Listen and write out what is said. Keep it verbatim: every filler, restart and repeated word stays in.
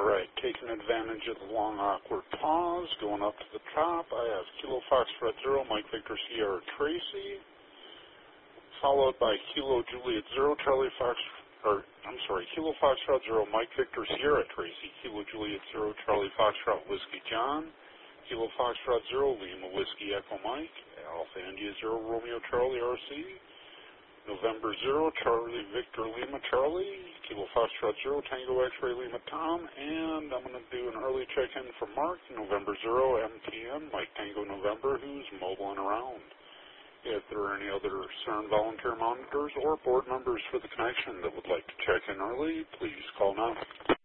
Alright, taking advantage of the long awkward pause, going up to the top, I have Kilo Foxtrot Zero, Mike Victor Sierra Tracy, followed by Kilo Juliet Zero, Charlie Fox, or, I'm sorry, Kilo Foxtrot Zero, Mike Victor Sierra Tracy, Kilo Juliet Zero, Charlie Foxtrot Whiskey John, Kilo Foxtrot Zero, Lima Whiskey Echo Mike, Alpha India Zero, Romeo Charlie R C, November Zero, Charlie Victor Lima Charlie, Kilo Foxtrot Zero, Tango X-Ray Lima Tom, and I'm going to do an early check-in for Mark, November Zero, M T N, Mike Tango November, who's mobile and around. If there are any other CERN volunteer monitors or board members for the connection that would like to check in early, please call now.